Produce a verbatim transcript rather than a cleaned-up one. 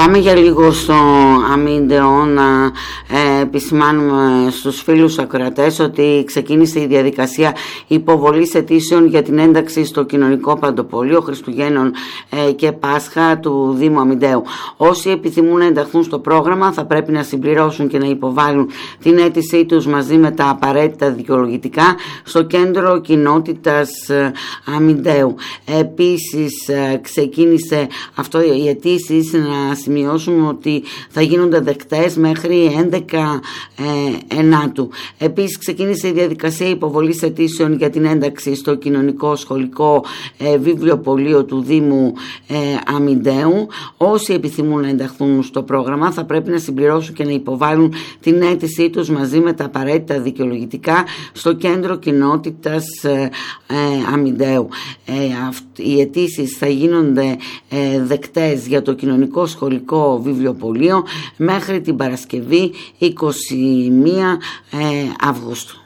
Πάμε για λίγο στο Αμίντεο να ε, επισημάνουμε στους φίλους ακροατές ότι ξεκίνησε η διαδικασία υποβολής αιτήσεων για την ένταξη στο κοινωνικό παντοπολείο Χριστουγέννων ε, και Πάσχα του Δήμου Αμιντέου. Όσοι επιθυμούν να ενταχθούν στο πρόγραμμα θα πρέπει να συμπληρώσουν και να υποβάλουν την αίτησή τους μαζί με τα απαραίτητα δικαιολογητικά στο κέντρο κοινότητας ε, Αμιντέου. Επίσης ε, ξεκίνησε αυτό οι αιτήσεις, να σημειώσουμε ότι θα γίνονται δεκτές μέχρι έντεκα ε, ενάτου. Επίσης ξεκίνησε η διαδικασία υποβολής αιτήσεων για την ένταξη στο κοινωνικό σχολικό ε, βιβλιοπωλείο του Δήμου ε, Αμιντέου. Όσοι επιθυμούν να ενταχθούν στο πρόγραμμα θα πρέπει να συμπληρώσουν και να υποβάλουν την αίτησή τους μαζί με τα απαραίτητα δικαιολογητικά στο κέντρο κοινότητας ε, ε, Αμιντέου. Ε, οι αιτήσεις θα γίνονται ε, δεκτές για το κοινωνικό σχολικό βιβλιοπωλείο μέχρι την Παρασκευή είκοσι μία Αυγούστου.